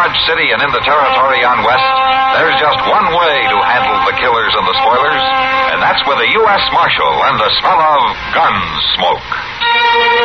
Dodge City and in the territory on west, there's just one way to handle the killers and the spoilers, and that's with a U.S. Marshal and the smell of gun smoke.